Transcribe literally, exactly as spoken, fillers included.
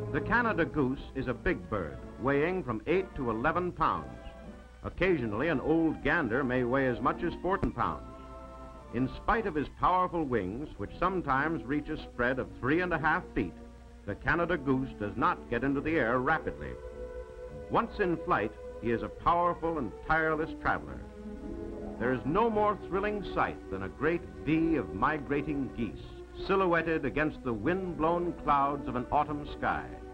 The Canada goose is a big bird, weighing from eight to eleven pounds. Occasionally, an old gander may weigh as much as fourteen pounds. In spite of his powerful wings, which sometimes reach a spread of three and a half feet, the Canada goose does not get into the air rapidly. Once in flight, he is a powerful and tireless traveler. There is no more thrilling sight than a great V of migrating geese, silhouetted against the wind-blown clouds of an autumn sky.